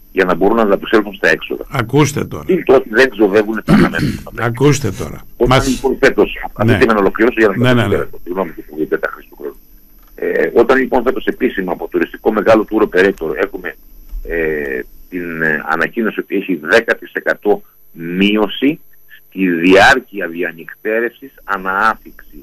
για να μπορούν να ανταπεξέλθουν στα έξοδα. Ακούστε τώρα. Είναι το ότι δεν ξοδεύουν τα αναμένα. Ακούστε τώρα. Όταν λοιπόν φέτος, αυτή να ολοκληρώσω για να συγγνώμη που δεν τα χρειάζεται του χρόνου. Όταν λοιπόν φέτος επίσημα από τουριστικό μεγάλο tour operator έχουμε την ανακοίνωση ότι έχει 10% μείωση στη διάρκεια διανυκτέρευσης αναάφιξη.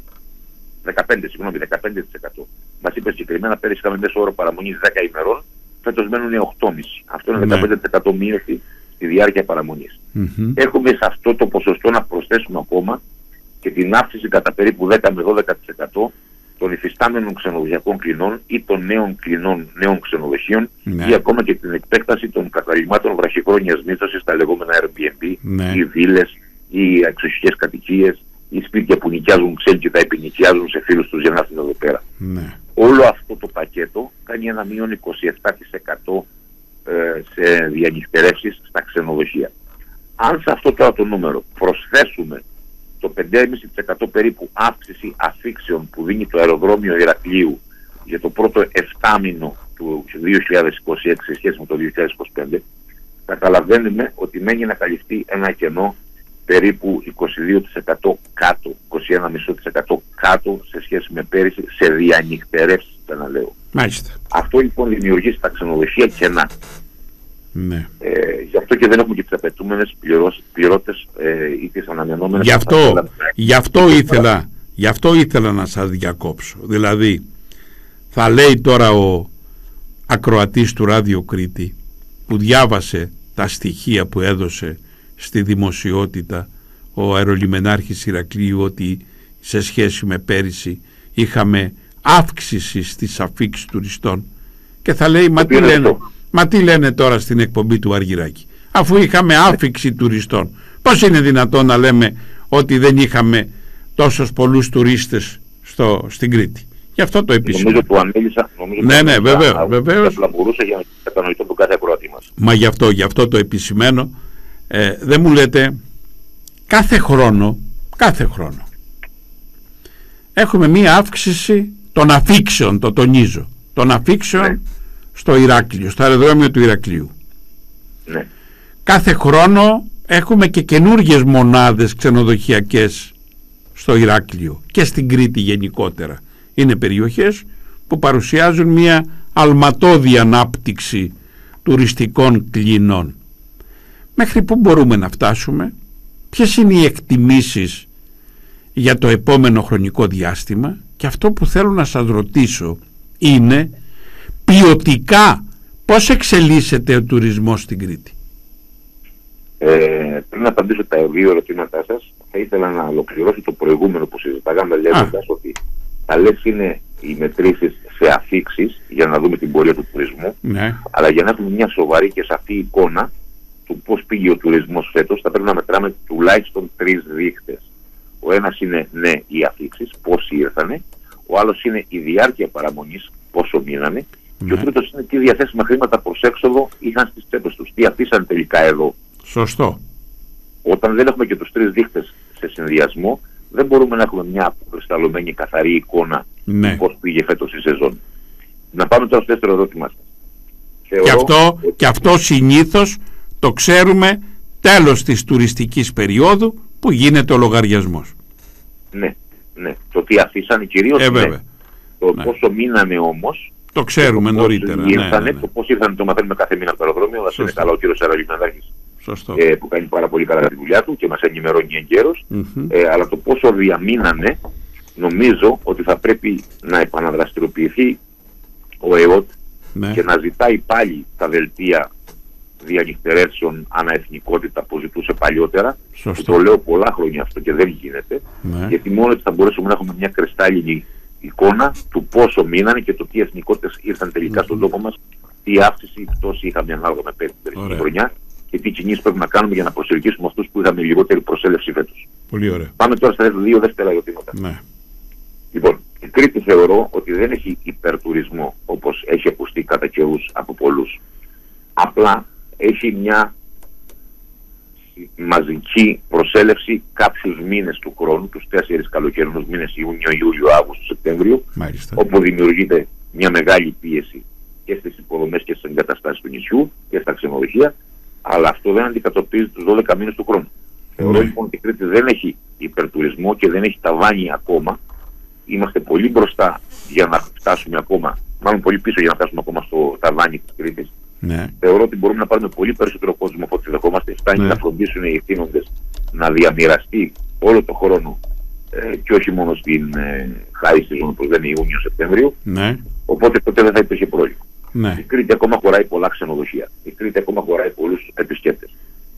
15%. Μας είπε συγκεκριμένα πέρυσι είχαμε μέσο όρο παραμονής 10 ημερών, φέτος μένουν 8,5. Αυτό είναι 15% μείωση στη διάρκεια παραμονής. Έχουμε σε αυτό το ποσοστό να προσθέσουμε ακόμα και την αύξηση κατά περίπου 10 με 12% των υφιστάμενων ξενοδοχειακών κλινών ή των νέων κλινών νέων ξενοδοχείων ή ακόμα και την επέκταση των καταλυμάτων βραχυχρόνιας μίσθωσης στα λεγόμενα Airbnb ή βίλες ή εξοχικές κατοικίες ή σπίτια που νοικιάζουν ξένοι και τα επινοικιάζουν σε φίλους τους για να έρθουν εδώ πέρα. Όλο αυτό το πακέτο κάνει ένα μείον 27% σε διανυκτερεύσεις στα ξενοδοχεία. Αν σε αυτό τώρα το νούμερο προσθέσουμε το 5,5% περίπου αύξηση αφήξεων που δίνει το αεροδρόμιο Ηρακλείου για το πρώτο 7 μήνο του 2026 σε σχέση με το 2025, καταλαβαίνουμε ότι μένει να καλυφθεί ένα κενό περίπου 22% κάτω, 21,5% κάτω σε σχέση με πέρυσι σε διανυκτερεύσεις, ξαναλέω. Μάλιστα. Αυτό λοιπόν δημιουργεί στα ξενοδοχεία κενά. Γι' αυτό και δεν έχουμε και τις απαιτούμενες πληρώτες ή τις αναμενόμενες. Γι' αυτό ήθελα να σας διακόψω. Δηλαδή θα λέει τώρα ο ακροατής του Ράδιο Κρήτη που διάβασε τα στοιχεία που έδωσε στη δημοσιότητα ο αερολιμενάρχης Ηρακλείου ότι σε σχέση με πέρυσι είχαμε αύξηση στις αφήξεις τουριστών και θα λέει μα τι λένε τώρα στην εκπομπή του Αργυράκη, αφού είχαμε άφηξη τουριστών, πώς είναι δυνατόν να λέμε ότι δεν είχαμε τόσους πολλούς τουρίστες στην Κρήτη? Γι' αυτό το επισήμω. Νομίζω που ανέλησα. Βεβαίως. Θα μπορούσε για να κατανοητό του κάθε ακροατή μας. Μα γι' αυτό το επισημαίνω. Δεν μου λέτε κάθε χρόνο έχουμε μία αύξηση των αφήξεων, το τονίζω, των αφήξεων στο Ηράκλειο, στο αεροδρόμιο του Ηρακλείου. Κάθε χρόνο έχουμε και καινούργιες μονάδες ξενοδοχειακές στο Ηράκλειο και στην Κρήτη γενικότερα. Είναι περιοχές που παρουσιάζουν μια αλματώδη ανάπτυξη τουριστικών κλινών. Μέχρι πού μπορούμε να φτάσουμε? Ποιες είναι οι εκτιμήσεις για το επόμενο χρονικό διάστημα? Και αυτό που θέλω να σας ρωτήσω είναι ποιοτικά πώς εξελίσσεται ο τουρισμός στην Κρήτη? Πριν να απαντήσω τα δύο ερωτήματά σας, θα ήθελα να ολοκληρώσω το προηγούμενο που συζητάγαμε, λέγοντας ότι καλές είναι οι μετρήσεις σε αφήξεις για να δούμε την πορεία του τουρισμού, αλλά για να έχουμε μια σοβαρή και σαφή εικόνα του πώς πήγε ο τουρισμός φέτος, θα πρέπει να μετράμε τουλάχιστον 3 δείκτες. Ο ένας είναι οι αφήξεις, πόσοι ήρθανε, ο άλλος είναι η διάρκεια παραμονής, πόσο μείνανε, και ο τρίτος είναι τι διαθέσιμα χρήματα προς έξοδο είχαν στις τσέπες τους, τι αφήσαν τελικά εδώ. Σωστό. Όταν δεν έχουμε και τους 3 δείκτες σε συνδυασμό, δεν μπορούμε να έχουμε μια αποκρισταλωμένη καθαρή εικόνα του πώς πήγε φέτος η σεζόν. Να πάμε τώρα στο δεύτερο ερώτημα. Και αυτό συνήθως το ξέρουμε τέλος της τουριστικής περίοδου που γίνεται ο λογαριασμός. Ναι. Το τι αφήσανε κυρίως, το πόσο μείνανε όμως, το ξέρουμε νωρίτερα. Το πώς ήρθανε το μαθαίνουμε κάθε μήνα από το αεροδρόμιο. Θα είναι καλά ο κύριος αερολιμενάρχης που κάνει πάρα πολύ καλά τη δουλειά του και μας ενημερώνει εγκαίρως. Αλλά το πόσο διαμείνανε, νομίζω ότι θα πρέπει να επαναδραστηριοποιηθεί ο ΕΟΤ και να ζητάει πάλι τα δελτία διανυκτερεύσεων αναεθνικότητα που ζητούσε παλιότερα. Το λέω πολλά χρόνια αυτό και δεν γίνεται, γιατί μόνο έτσι θα μπορέσουμε να έχουμε μια κρυστάλλινη εικόνα του πόσο μείνανε και το τι εθνικότητες ήρθαν τελικά στον τόπο μας, τι αύξηση ή πτώση είχαμε ανάλογα με περσινή χρονιά και τι κινήσεις πρέπει να κάνουμε για να προσελκύσουμε αυτούς που είχαμε λιγότερη προσέλευση φέτος. Πολύ ωραία. Πάμε τώρα στα 2 δεύτερα ερωτήματα. Λοιπόν, η Κρήτη θεωρώ ότι δεν έχει υπερτουρισμό όπως έχει ακουστεί κατά καιρούς από πολλούς. Απλά έχει μια μαζική προσέλευση κάποιους μήνες του χρόνου, τους 4 καλοκαιρινούς μήνες, Ιούνιο, Ιούλιο, Αύγουστο, Σεπτέμβριο, όπου δημιουργείται μια μεγάλη πίεση και στις υποδομές και στις εγκαταστάσεις του νησιού και στα ξενοδοχεία, αλλά αυτό δεν αντικατοπτρίζει τους 12 μήνες του χρόνου. Θεωρώ λοιπόν ότι η Κρήτη δεν έχει υπερτουρισμό και δεν έχει ταβάνι ακόμα. Είμαστε πολύ μπροστά για να φτάσουμε ακόμα, μάλλον πολύ πίσω για να φτάσουμε ακόμα στο ταβάνι της Κρήτης. Ναι. Θεωρώ ότι μπορούμε να πάρουμε πολύ περισσότερο κόσμο από ό,τι δεχόμαστε. Φτάνει να φροντίσουν οι ευθύνοντες να διαμοιραστεί όλο το χρόνο και όχι μόνο στην χάρη σεζόν όπως δεν είναι Ιούνιο-Σεπτέμβριο. Ναι. Οπότε τότε δεν θα υπήρχε πρόβλημα. Ναι. Η Κρήτη ακόμα χωράει πολλά ξενοδοχεία. Η Κρήτη ακόμα χωράει πολλούς επισκέπτες.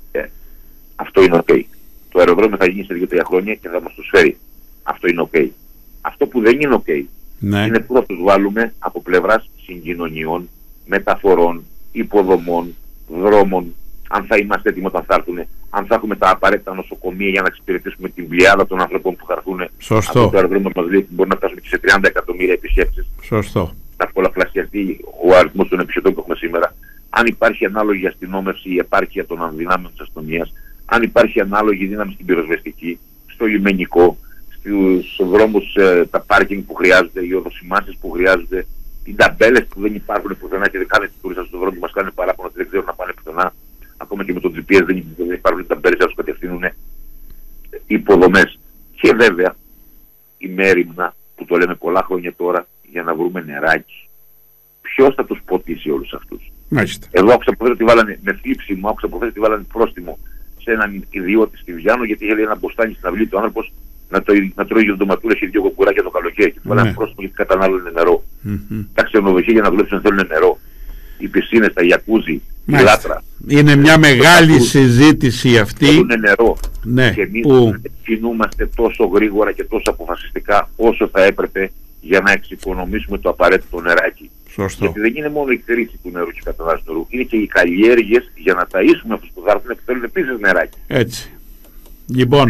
Αυτό είναι ok. Το αεροδρόμιο θα γίνει σε 2-3 χρόνια και θα μας το φέρει. Αυτό είναι ok. Αυτό που δεν είναι ok είναι που θα τους βάλουμε από πλευράς συγκοινωνιών, μεταφορών, υποδομών, δρόμων, αν θα είμαστε έτοιμοι όταν θα έρθουν, αν θα έχουμε τα απαραίτητα νοσοκομεία για να εξυπηρετήσουμε την πλειάδα των ανθρώπων που θα έρθουν. Σωστό. Από το αεροδρόμιο μας λέει ότι μπορεί να φτάσουμε και σε 30 εκατομμύρια επισκέπτες. Σωστό. Θα πολλαπλασιαστεί ο αριθμός των επισκεπτών που έχουμε σήμερα. Αν υπάρχει ανάλογη αστυνόμευση, η επάρκεια των δυνάμεων της αστυνομίας, αν υπάρχει ανάλογη δύναμη στην πυροσβεστική, στο λιμενικό, στους δρόμους, τα πάρκινγκ που χρειάζονται, οι οδοσημάσεις που χρειάζονται, οι ταμπέλες που δεν υπάρχουν πουθενά και δεν κάνουν τους τουρίστες στον δρόμο και μας κάνουν παράπονα ότι δεν ξέρουν να πάνε πουθενά. Ακόμα και με το GPS δεν υπάρχουν ταμπέλες να τους κατευθύνουν, υποδομές. Και βέβαια η μέριμνα που το λέμε πολλά χρόνια τώρα για να βρούμε νεράκι. Ποιος θα τους ποτίσει όλους αυτούς? Μάλιστα. Εδώ άκουσα προφέρει ότι βάλανε, με θλίψη μου, άκουσα προφέρει ότι βάλανε πρόστιμο σε έναν ιδιώτη στη Βιάνο γιατί είχε ένα μποστάνι στην αυλή του άνθρωπος να τρώει γευδοματούρες ή 2 κοκκουράκια το καλοκαίρι. Και του βάλανε πρόστιμο γιατί κατανάλωνε νερό. Τα ξενοδοχεία για να δουλέψουν θέλουν νερό. Οι πισίνες, τα γιακούζι, η λάτρα. Είναι μια μεγάλη συζήτηση αυτή. Θέλουν νερό. Ναι, και εμείς δεν κινούμαστε τόσο γρήγορα και τόσο αποφασιστικά όσο θα έπρεπε για να εξοικονομήσουμε το απαραίτητο νεράκι. Σωστό. Γιατί δεν είναι μόνο η χρήση του νερού και η κατανάλωση του νερού, είναι και οι καλλιέργειες για να ταΐσουμε αυτούς που θα έρθουν και θέλουν επίσης νεράκι. Έτσι. Λοιπόν,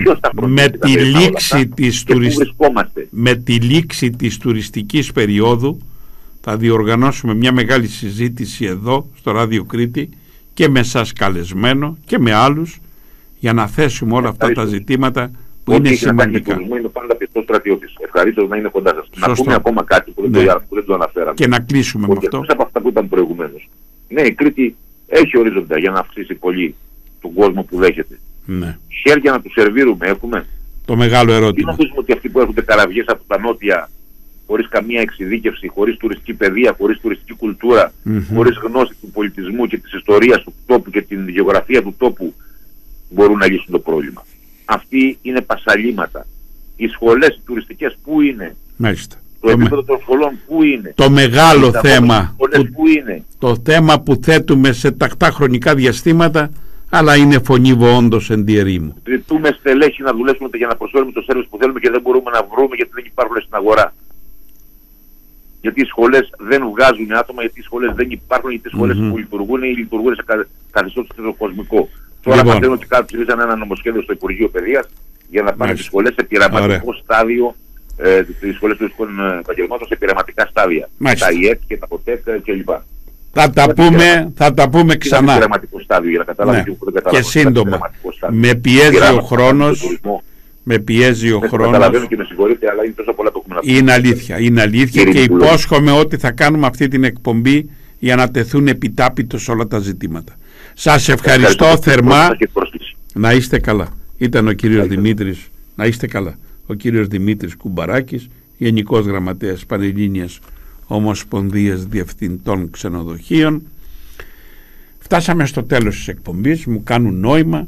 με τη λήξη της τουριστικής περίοδου θα διοργανώσουμε μια μεγάλη συζήτηση εδώ στο Ράδιο Κρήτη και με σας καλεσμένο και με άλλους για να θέσουμε όλα αυτά τα ζητήματα που είναι σημαντικά. Είναι πάντα πιστός στρατιώτης. Ευχαρίστως να είναι κοντά σας. Να πούμε ακόμα κάτι που δεν το αναφέραμε. Και να κλείσουμε με αυτό. Από αυτά που ήταν προηγουμένως. Ναι, η Κρήτη έχει ορίζοντα για να αυξήσει πολύ τον κόσμο που δέχεται. Ναι. Χέρια να τους σερβίρουμε έχουμε. Το μεγάλο ερώτημα. Τι νομίζουμε ότι αυτοί που έρχονται καραβιές από τα νότια, χωρίς καμία εξειδίκευση, χωρίς τουριστική παιδεία, χωρίς τουριστική κουλτούρα, χωρίς γνώση του πολιτισμού και της ιστορίας του τόπου και την γεωγραφία του τόπου, μπορούν να λύσουν το πρόβλημα? Αυτοί είναι πασαλήματα. Οι σχολές τουριστικές πού είναι? Μάλιστα. Το επίπεδο των σχολών πού είναι? Το μεγάλο θέμα. Πού είναι? Το θέμα που θέτουμε σε τακτά χρονικά διαστήματα, αλλά είναι φωνήβο όντως εν τη ερήμου. Ζητούμε στελέχη να δουλέψουμε για να προσφέρουμε το σέρβις που θέλουμε και δεν μπορούμε να βρούμε γιατί δεν υπάρχουν στην αγορά. Γιατί οι σχολές δεν βγάζουν άτομα, γιατί οι σχολές δεν υπάρχουν, γιατί οι σχολές που λειτουργούν ή λειτουργούν σε καθεστώς κοσμικό. Τώρα μαθαίνω ότι κάποιοι ψηφίσαν ένα νομοσχέδιο στο Υπουργείο Παιδείας για να πάνε τις σχολές σε πειραματικό στάδιο, τις σχολές των επαγγελμάτων σε πειραματικά στάδια. Τα ΙΕΚ και τα ΠΟΤΕΚ κλπ. Θα τα πούμε ξανά. Πειραματικό στάδιο για να καταλάβω και σύντομα. Με πιέζει ο χρόνος. Με πιέζει ο χρόνος. Καταλαβαίνω και με συγχωρείτε, αλλά είναι τόσο πολλά που έχουμε να πούμε. Είναι αλήθεια και υπόσχομαι ότι θα κάνουμε αυτή την εκπομπή για να τεθούν επιτάπητος όλα τα ζητήματα. Σας ευχαριστώ θερμά. Να είστε καλά. Ήταν ο κύριος Δημήτρης, να είστε καλά, ο κύριος Δημήτρης Κουμπαράκης, Γενικός Γραμματέας Πανελλήνιας Ομοσπονδίας Διευθυντών Ξενοδοχείων. Φτάσαμε στο τέλος της εκπομπής. Μου κάνουν νόημα.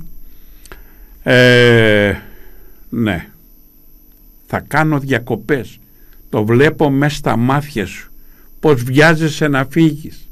Ναι, θα κάνω διακοπές. Το βλέπω μες στα μάτια σου πως βιάζεσαι να φύγεις.